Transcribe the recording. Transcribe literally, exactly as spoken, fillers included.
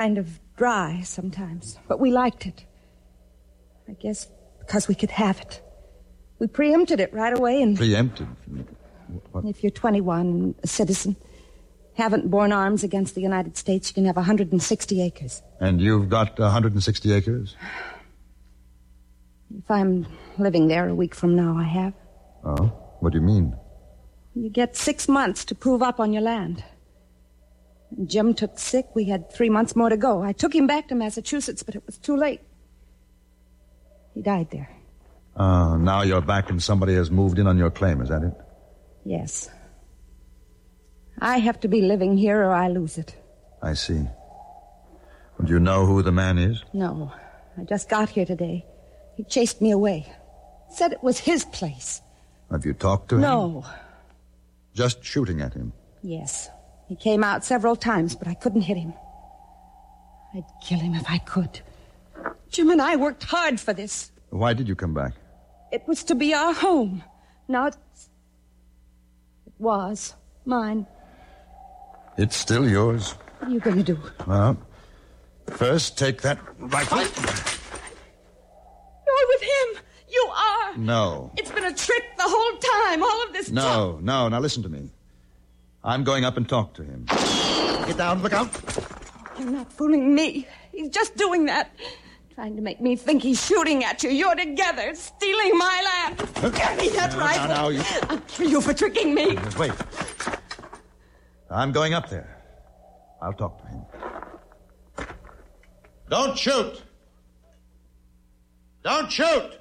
Kind of dry sometimes, but we liked it. I guess because we could have it. We preempted it right away and... Preempted? What? If you're twenty-one and a citizen, haven't borne arms against the United States, you can have one hundred sixty acres. And you've got one hundred sixty acres? If I'm living there a week from now, I have. Oh? What do you mean? You get six months to prove up on your land. When Jim took sick, we had three months more to go. I took him back to Massachusetts, but it was too late. He died there. Uh, now you're back and somebody has moved in on your claim, is that it? Yes. I have to be living here or I lose it. I see. Do you know who the man is? No. I just got here today. He chased me away. Said it was his place. Have you talked to him? No. Just shooting at him? Yes. He came out several times, but I couldn't hit him. I'd kill him if I could. Jim and I worked hard for this. Why did you come back? It was to be our home. Now it's... It was mine. It's still yours. What are you going to do? Well, first take that rifle. You're with him. You are. No. It's been a trick the whole time. All of this No, talk. no. Now listen to me. I'm going up and talk to him. Get down. Look out. You're not fooling me. He's just doing that. Trying to make me think he's shooting at you. You're together, stealing my land. Give me that no, rifle. No, no, you... I'll kill you for tricking me. Wait. I'm going up there. I'll talk to him. Don't shoot! Don't shoot!